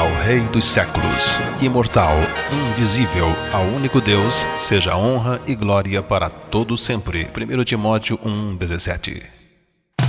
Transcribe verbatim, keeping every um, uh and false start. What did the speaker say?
ao Rei dos séculos, imortal, invisível, ao único Deus, seja honra e glória para todo sempre. primeiro Timóteo um, dezessete.